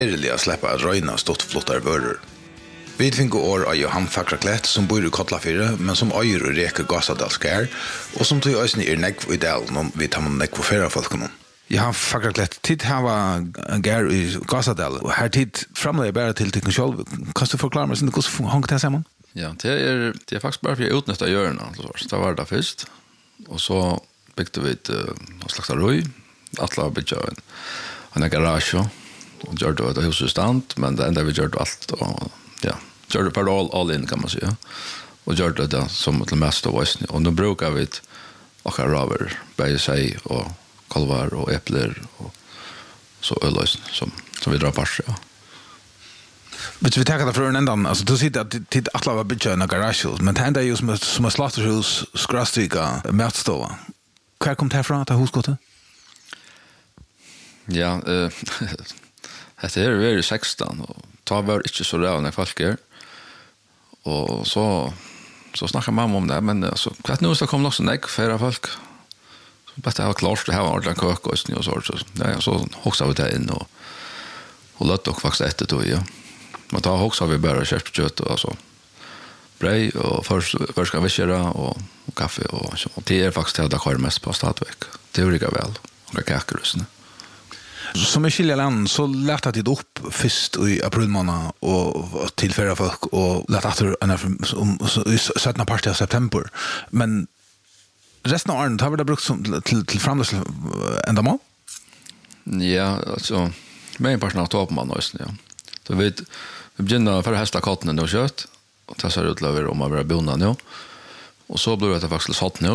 Erliga släppa att röjna stått flottar vörur. Vi finner år av Johan Fakraklet som bor i Kotlafyra, men som øyer og reker Gassadalskær, og som tog øyne i nekv i delen, vi tar med nekv og fyrre folkene. Johan Fakraklet, tid her var gær i Gassadal, og her tid fremleg bare til tikkene selv. Kan du forklare meg hvordan hang det sammen? Ja, det er faktisk bare for å utnytte hjørnet. Det var det først, og så bygde vi et slags røy, Atla bygde en garasje, og gjør det et hus i stand, men det enda vi gjør det alt, og ja, gjør det bare all in, kan man si, og gjør det som til mest av oss, og nå bruker vi akkurat raver, bare seg, og kolvar, og epler, og så øløs, som vi drar parser, ja. Hvis vi tenker det fra en enda, altså, du sier at tid Atla var bygget en garasje, men det enda er jo som et slotterhus, skrastryka, møtstova. Hva kom det herfra, til husgåttet? Ja, dette er veldig 16, og ta var ikke så ræv når folk er. Og så snakker mamma om det, men altså, hva er det nå hvis det kom nok så negg for folk? Så bare det var klart, det her var ordentlig køk og så hoksa vi det inn, og løtt dere faktisk etter det, ja. Men da hoksa vi bare kjøpt kjøtt, og altså, brei, og først skal vi kjøre, og kaffe, og det er faktisk det jeg mest på stadigvæk. Det er ikke vel, og kakerusene. Som i skilja land så lät det upp först i april månad och till förra folk och lät efter i 17 part av september. Men resten av året har vi det brukt som till framlös ändamål? Ja, alltså med en part av toppman också, ja. Så vi begynner för hästa katten och kött och ta sig utlöver om man vill bonna nu. Och så blir det faktiskt sålt nu.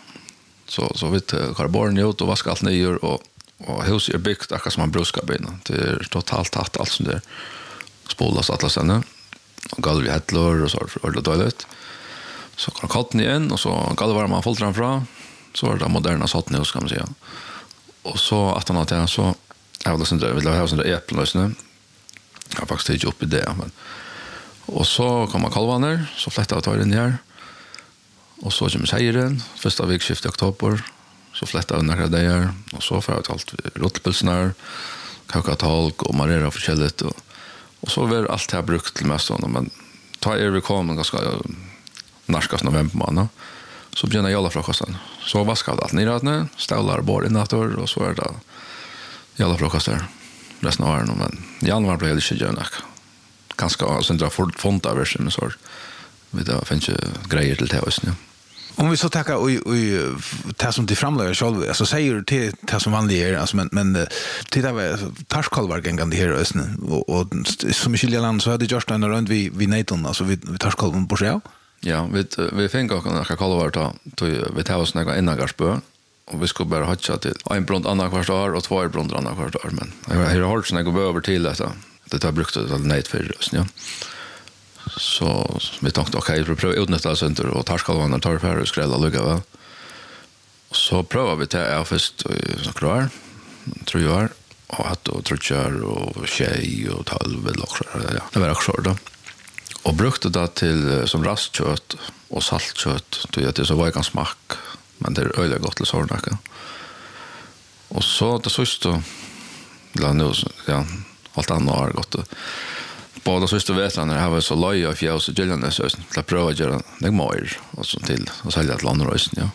Så vi tar barn ut och vaskar allt ner och huset är byggt akkurat som en bruskabin. Det är totalt tatt allt som det spolas alla ställen. Och galv i hättlor och så är det ordentligt dåligt. Så kan katten igen och så galvar man fullt framfra. Så är det moderna sattnhus kan man säga. Och så att han har så jag vill ha sån där äppelösning. Jag har faktiskt inte upp i det. Men. Och så kommer kalvan ner. Så flättar jag tar in här. Och så kommer sejren. Första vikskift i oktober. Så flättar jag några dagar. Och så får jag allt råttpulsnar. Kakatalk och marera förkället. Och så var allt det här brukt till mest. Men ta vi kom ganska narskas november månad. Så började jag alla frukosten. Så vaskade allt nere. Stävlar bor innator. Och så är det alla frukoster. Resten av åren. Men i januari blev det inte gärna. Ganska sindra fonta versen med så. Det finns ju grejer till det också. Om vi så tackar i det som till framlägger själv, alltså säger till det som vanligt är, alltså men titta på tarskolvar gängande här och som i Skiljaland så hade just en runt vi Nathan, alltså vi tarskolven på sig. Ja, vi fick också några kolvar då vi tar oss några innagarspö. Och vi skulle bara hatcha till en bront andra kvartal och två bront andra kvartal, men här har det snägga över till detta. Det har brukt det nät för oss, ja. Så vi tänkte okej, vi prövar utnyttja center och tarskalvarna tar för att skrälla lugga väl. Så prövar vi till först så klar. Tror jag och hatt och trutchar och tjej och 12 eller ja. Det var också då. Och brukte det till som rastkött och saltkött till att det så var ganska smak. Men det är öliga gott till sådana. Och så det sista nu ja, allt annat har gått. Båda sista vetarna när jag var så loj av fjärs och gillande så att pröva att göra det mer och så till och sälja ett landrösen, ja.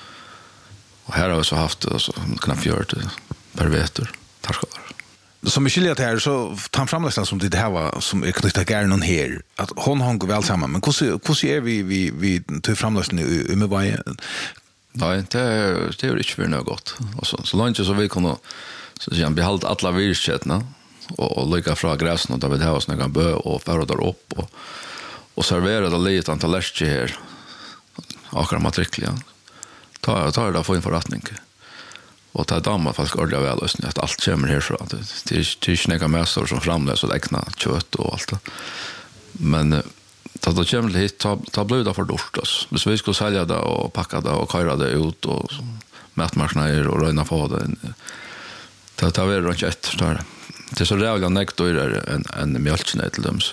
Och här har vi så haft så knappt gjort det per veter. Tackar. Som i skilja här så tar framläggstan som det här var som är knytta gärna här att hon hänger väl samman, men hur är vi till framläggstan i med varje. Nej, det är inte för något gott. Och så långt så vi kunde så jag behållit alla virsketna och lika från gräsen och där vi har oss några bö och färra där upp och servera det lite antal läske här. Akkurat matrikliga. Ta det för förrättning. Och ta damer fast ordla väl och att allt kommer härifrån. Det är inte några mässor som framläggs och äckna kött och allt. Men då kommer det hit ta blöda för dårtas. Hvis vi skulle sälja det och packa det och köra det ut och mätmarknader och röjna på det. Det tar vi runt ett. Det är så rävliga nektorer än mjölksinne till dem.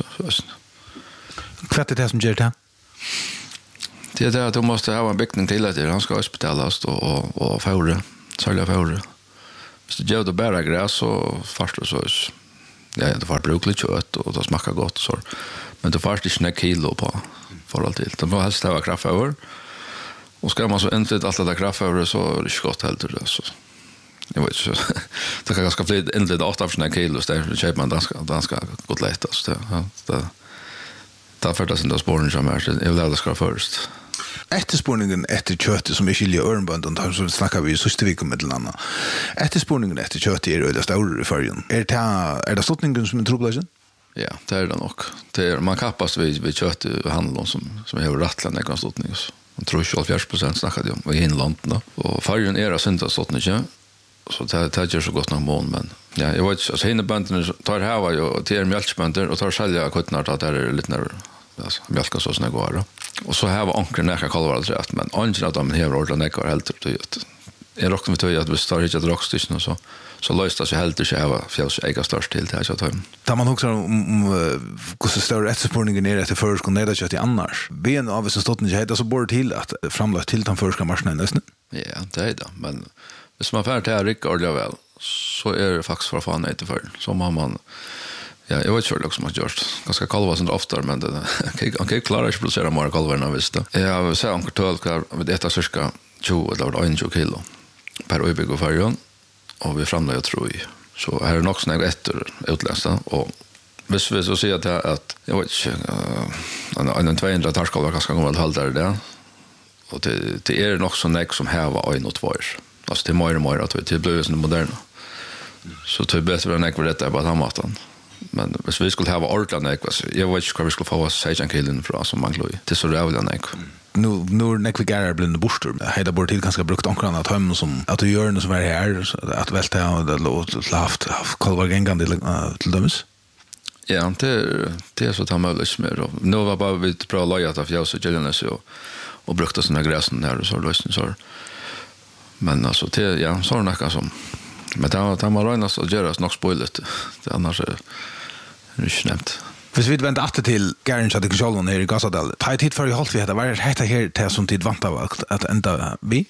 Vad är det som gör det? Det är det att du måste ha en byggning till att han ska hospitalas och fåre, sälja fåre. Hvis du gör det bara gräs så fast och så Ja, det var brukligt kött och det smakar gott så. Men det får inte en kilo på förhåll till. Det var helst ha kraft över. Och ska man så äntligen allt det kraft över så är det inte gott heller det så. Jag vet inte. Det kan ganska bli äntligen 8 kilo så där köper man ganska gott lätt alltså det. Därför det sen då spåren som är det vill ska först. Efterspårningen efter köttet som är skilja öronbönden tar så snackar vi sista veckan med landa. Efterspårningen efter köttet är öde stor i förrjun. Är det stottningen som är troblagen? Ja, det är det nog. Det är man kappas vid kött handlar som har rattlat när stottning. Man tror 70% snackar de om i inlandet då. Och förrjun är det synta stottning. Så det gör så gott någon mån men ja, jag vet inte alltså hinner bönderna tar här var ju till mjölkbönder och tar sälja kuttnar att det är lite när alltså mjölka så snä går då. Och så här var ankern näka kalvar rätt men ankern att de här ordla näka helt upp till att är rock med att vi står inte att rocksticken och så lösta sig helt till att fjälls äga störst till det så att tar man också om hur så stor efterspårningen är efter förskon ner det annars. Ben av så stått inte heter så borde till att framlägga till den förska marknaden nästan. Ja, det är det men hvis man färd till Rick ordla väl så är det faktiskt för fan inte för så man ja, jag vet inte vad som har gjort. Ganska kalvar som ofta, men det kan klara att producera mer kalvarna visst. Jag vill säga onkel Töl kvar med detta cirka 20 eller 21 kilo per öbygg och färjan. Och vi framlägger jag tror i. Så här är nog snägt efter utlästa. Och hvis vi så säger att jag vet inte, en 200 tarskalvar ganska kommer att hålla det. Och det är nog så näck som här var en och två. Alltså det är mer och mer att det blir så moderna. Så det är bättre än näck för detta bara maten. Men hvis vi skulle ha ordentlig nekvas, jeg vet ikke hva vi skulle få oss 16 kilden fra som mangler i. Det er så rævlig nekv. Nu nekvi gærer blinde bostur, heida bort til ganske brukt omkran at høymen som at du gjør noe som er her, at velte og haft kolvar gengande til dømes? Ja, det er så ta mulig mer. Nå var bare vi prøve å løye at fjøs og gjellenes og brukte sånne græsen her og så løsning så. Men altså, ja, så er det nekka som men det man röjnas och göras nog spoilet. Det annars är det inte nämnt. Hvis vi venter atter til Gæren Kjaddik Kjolvån her i Gassadal, ta tid før i holdt vi hette, hva det her til som tid vant av at enda vi?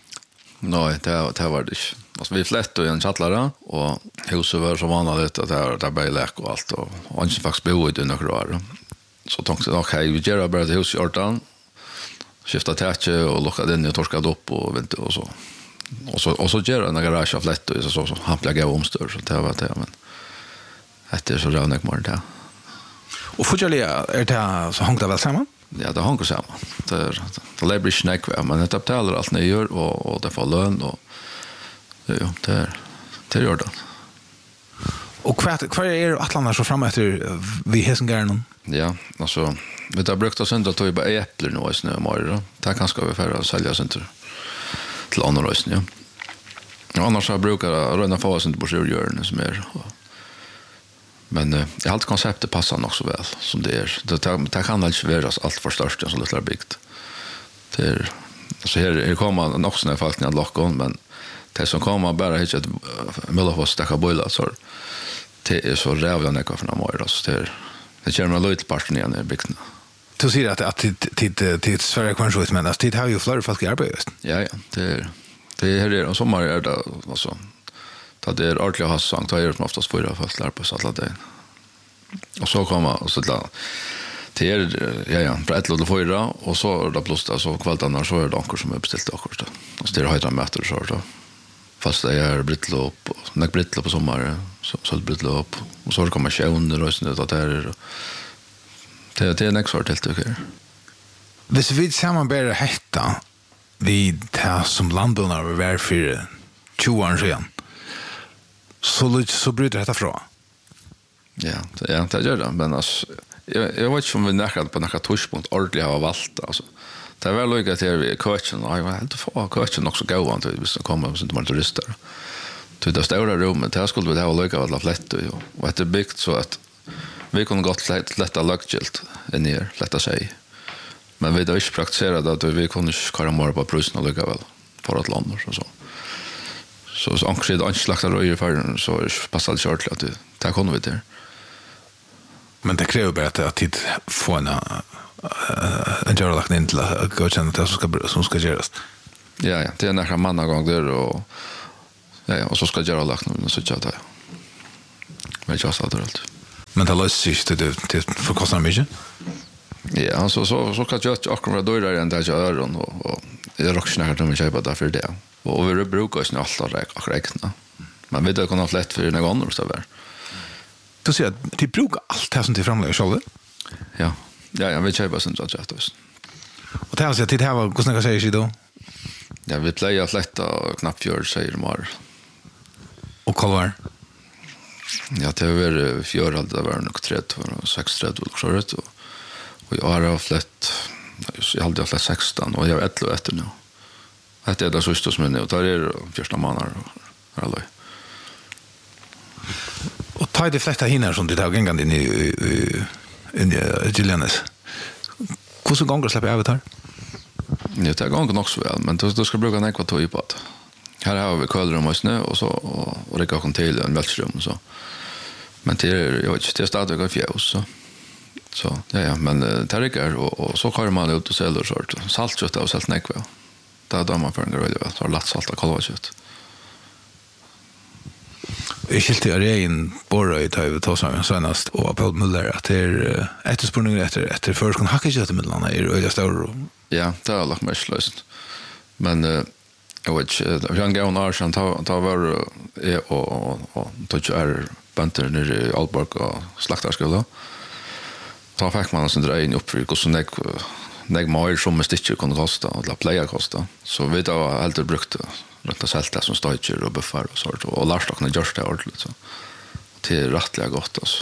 Nei, det var det ikke. Altså, vi flett i en kjattlare, og huset var så vanligt at det ble lek og alt, og han ikke faktisk bo i det noen år. Så tenkte jeg, ok, vi gjør bare til huset i Ortan, skiftet tætje og lukket inn og torsket opp og vente og så. Och så gör en garage av lätt och så han blir gav omstör så det var det men det så rävnek mer det. Och fortsättliga det så hänger det väl samman? Ja, det hänger samman. Det läbber snack men det betalar allt ni gör och det får lön och ja, det gör det. Och kvar är Atlantar så fram efter vi Hesengärnon? Ja, alltså vi har brukt oss inte att ta bara äpplen nu i snömar. Det kan ska vi färra sälja sen till andra rösten, ja. Annars har brukar röna få oss inte på sjurgörande som är. Men jag har alltid konceptet passar nog så väl som det är. Det kan inte vara allt för störst som lite byggt. Det är så här kommer nog såna folk när lockon men det som kommer bara hit att mölla på stacka boila så det är så rävla näka för några år så det känner man lite parten igen i byggt. Du säger att till Sverige kvarnsjövs men att det har ju flera folk i arbetet. Ja, det här är och sommar är det alltså. Det är ordentligt att ha sånt. Det är som oftast fyra folk lär på så alla det. Och så kommer och så till ja, på ett låt fyra och så då plus så kvällarna så är det ankor som är beställt också. Och det är höjda mäter så då. Fast det är brittlopp och när brittlopp på sommaren så brittlopp och så kommer sjön och så det där. Det är en extra helt okej. Hvis vi sammanbärar hetta vid det som landbundar vi var för 20 år sedan så bryter detta fra. Ja, det gör det. Men alltså, jag vet inte om vi näkade på några touchpunkt ordentligt har valt. Alltså. Det var väl lyckat till vi coachen och jag var helt få coachen också gåan till hvis det kommer som inte turister. Till det stora rummet här skulle vi ha lyckat alla flätt och det är byggt så att vi kunde gott lätta laggilt än ner, lätta sig. Men vi har inte praktiserat att vi kunde köra mer på prusen och lycka väl för att landa och så. Så ankryd och slakta röjer för så passar det kört att det kunde vi till. Men det kräver bara att tid få en görlagt in till att godkänna det som ska göras. Ja, det är några manna gång där och ja, och så ska görlagt nu så tjata. Men jag sa det allt. Men det löser sig till för kostnader mycket? Ja, så kan jag också vara dörrar än det jag öron och jag rockar snart om jag köper det för det. Och vi brukar oss allt att räkna. Man vet att det kan ha lätt för några andra så där. Du säger att de brukar allt det som de framlägger själva? Ja, jag vill köpa sånt att jag tar. Och det här att det här var, hvordan säger sig då? Ja, vi plejer att lätta knappt gör säger mar. Och kolvar? Ja, det var fjärde det var nog 6-3 så rätt och jag har flett jag hade flett 16 och jag är 11 efter nu. Det är det sista som är nu och där är första månader alla. Och tar de flesta hinner som det har gången in i Gillianes. Hur så gånger släpper jag här? Ja, det går nog så väl, men då ska bruka något tog på att. Här har vi kölrum och snö och så och det kan till en mjölkrum och så. Men det är jag vet inte, det startar gå fjärs så ja, men det räcker och så kör man ut och säljer sort. Saltkött och salt näkva. Där man för en grej väl, så lätt salta kalvkött. Jag skilte arein borra i Taive Tosan senast och på Muller att det är efterspurning efter förskon hackekött mellan är öliga stor. Ja, det har lagt mest löst. Men jag vet inte, jag går när sen ta var och touch är banter nere i Alborg och slaktarskola. Ta fick man sen dra in upp för och så näg mer som sticker kan kosta och la playa kosta. Så vi då helt brukt rätta sälta som stajker och buffar och sånt och laststockna görs det ordentligt så. Det är rättliga gott alltså.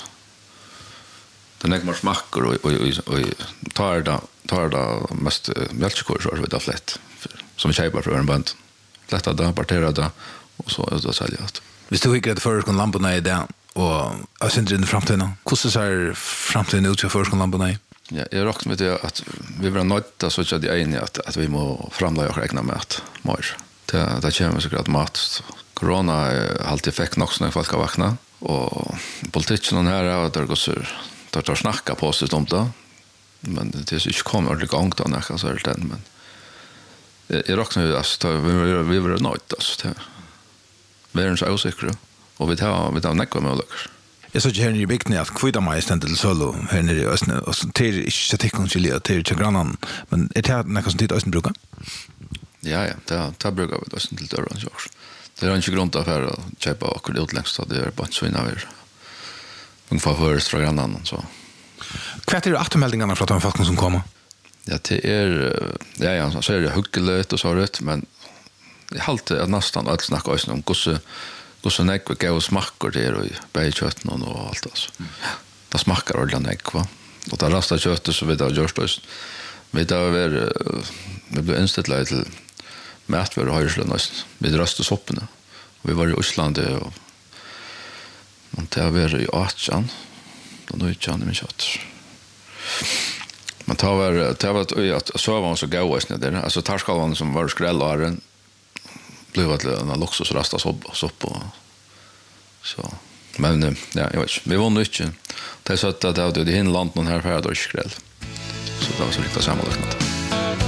Det näg mer smaker och tar det mest mjölkkor så vid flätt som vi köper för en band. Flätta det, partera det och så är det säljat. Hvis du ikke för förskon lamporna i det och jag syns inte framtiden. Hur ser framtiden ut för förskon lamporna i? Ja, jag räknar med det att vi var nöjda så att det är enig att vi må framlägga och räkna med att mer. Det kommer så grad mat. Corona har alltid fäckt också när folk har vaknat och politiken här är att det går så tar snacka på sig om det. Men det är inte kommer ordentligt gång då när jag säger det men jag räknar med att vi var nöjda så vi är så osäkra och vi tar näkva möjligheter. Jag såg här i bygden att kvita mig ständigt till solo här nere i Östne och så till inte så tekniskt till grannan men är det något som tid Östne brukar? Ja, det brukar vi Östne till dörren också. Det är inte grund att för att köpa och det utlängst det är bara så innan vi ungefär för grannan så. Kvart är det återmeldingarna från de folk som kommer? Ja, det är så är det huggelet och så rätt men jag har alltid nästan allt snacka Östne om och så näck vi gav smaker det och bäjkött och allt alltså. Det smakar ordentligt näck va. Och det rasta köttet så vidare görs det. Vi det blev inställt till mätver och höjslön nästan. Vi rasta sopporna. Vi var i Island och det var i Atjan. Då nu inte med kött. Men det var att söva så gås ner där. Alltså tarskalvan som var skrällaren blev att en luxus rasta sopp och så men ja jag vet vi var nog inte det så att det hade det hinland någon här för att skräll så det var så riktigt sammanlagt.